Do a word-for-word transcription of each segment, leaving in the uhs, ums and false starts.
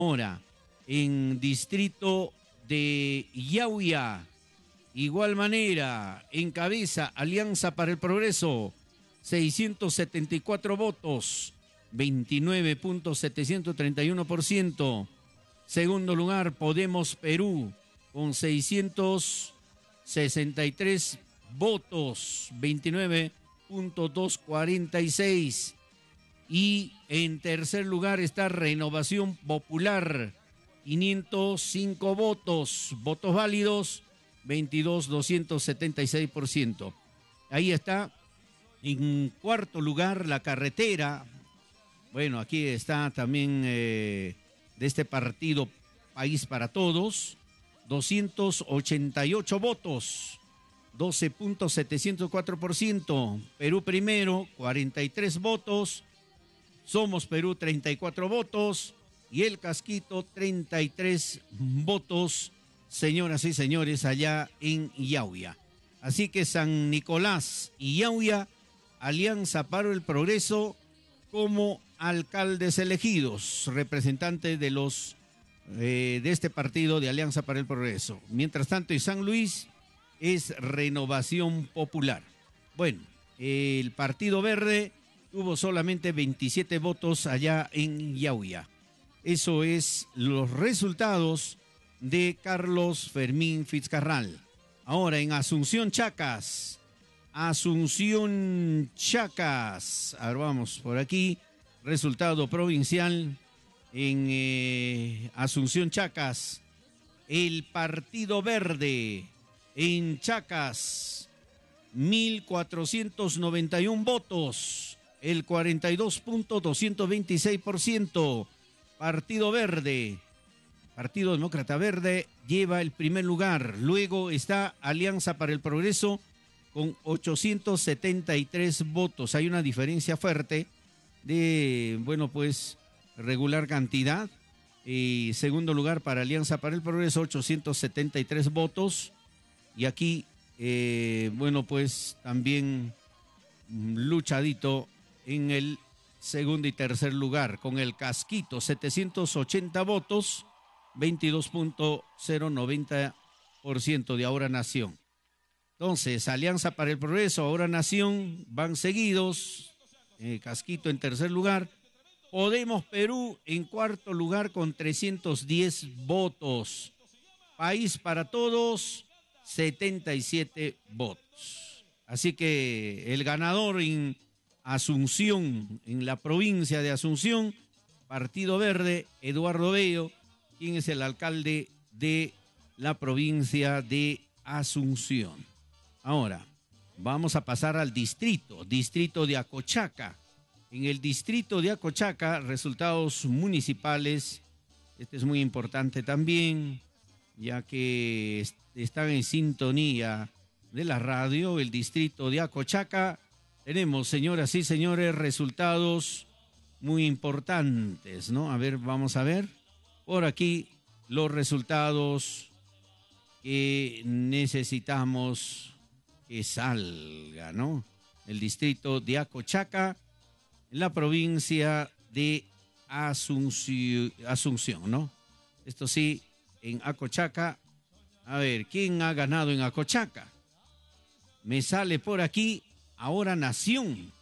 Ahora, en distrito de Yauya, igual manera, encabeza Alianza para el Progreso, seiscientos setenta y cuatro votos, veintinueve punto setecientos treinta y uno por ciento. Segundo lugar, Podemos Perú, con seiscientos sesenta y tres votos, veintinueve punto doscientos cuarenta y seis. Y en tercer lugar está Renovación Popular, quinientos cinco votos, votos válidos, veintidós punto doscientos setenta y seis por ciento. Ahí está. En cuarto lugar, La Carretera. Bueno, aquí está también eh, de este partido País para Todos, doscientos ochenta y ocho votos, doce punto setecientos cuatro por ciento. Perú Primero, cuarenta y tres votos. Somos Perú, treinta y cuatro votos. Y El Casquito, treinta y tres votos, señoras y señores, allá en Yauya. Así que San Nicolás y Yauya, Alianza para el Progreso como alcaldes elegidos, representantes de los eh, de este partido de Alianza para el Progreso. Mientras tanto, en San Luis es Renovación Popular. Bueno, el Partido Verde tuvo solamente veintisiete votos allá en Yauya. Eso es los resultados de Carlos Fermín Fitzcarral. Ahora en Asunción Chacas. Asunción Chacas. Ahora vamos por aquí. Resultado provincial en eh, Asunción Chacas. El Partido Verde en Chacas. mil cuatrocientos noventa y uno votos. El cuarenta y dos punto doscientos veintiséis por ciento. Partido Verde, Partido Demócrata Verde lleva el primer lugar. Luego está Alianza para el Progreso con ochocientos setenta y tres votos. Hay una diferencia fuerte de, bueno, pues, regular cantidad. Y segundo lugar para Alianza para el Progreso, ochocientos setenta y tres votos. Y aquí, eh, bueno, pues, también luchadito en el segundo y tercer lugar, con El Casquito, setecientos ochenta votos, veintidós punto cero noventa por ciento de Ahora Nación. Entonces, Alianza para el Progreso, Ahora Nación, van seguidos, eh, Casquito en tercer lugar, Podemos Perú en cuarto lugar con trescientos diez votos, País para Todos, setenta y siete votos. Así que el ganador en Asunción, en la provincia de Asunción, Partido Verde, Eduardo Bello, quien es el alcalde de la provincia de Asunción. Ahora, vamos a pasar al distrito, distrito de Acochaca. En el distrito de Acochaca, resultados municipales, este es muy importante también, ya que están en sintonía de la radio, el distrito de Acochaca. Tenemos, señoras y señores, resultados muy importantes, ¿no? A ver, vamos a ver. Por aquí los resultados que necesitamos que salga, ¿no? El distrito de Acochaca, en la provincia de Asunción, Asunción, ¿no? Esto sí, en Acochaca. A ver, ¿quién ha ganado en Acochaca? Me sale por aquí Ahora Nación,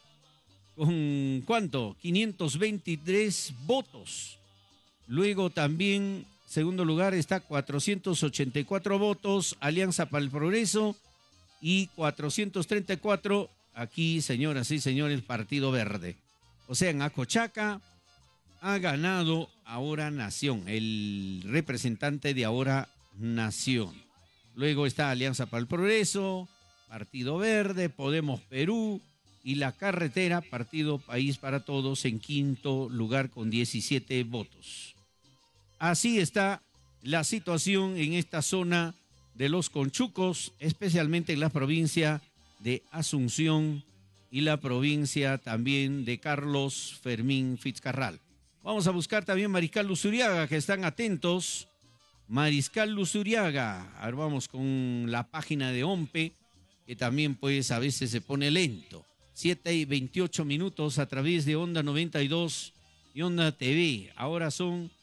¿con cuánto? quinientos veintitrés votos. Luego también, segundo lugar, está cuatrocientos ochenta y cuatro votos, Alianza para el Progreso, y cuatrocientos treinta y cuatro, aquí, señoras y señores, Partido Verde. O sea, en Acochaca ha ganado Ahora Nación, el representante de Ahora Nación. Luego está Alianza para el Progreso, Partido Verde, Podemos Perú y La Carretera, Partido País para Todos, en quinto lugar con diecisiete votos. Así está la situación en esta zona de los Conchucos, especialmente en la provincia de Asunción y la provincia también de Carlos Fermín Fitzcarral. Vamos a buscar también Mariscal Luzuriaga, que están atentos. Mariscal Luzuriaga, ahora vamos con la página de OMPE, que también pues a veces se pone lento. siete y veintiocho minutos a través de Onda noventa y dos y Onda T V. Ahora son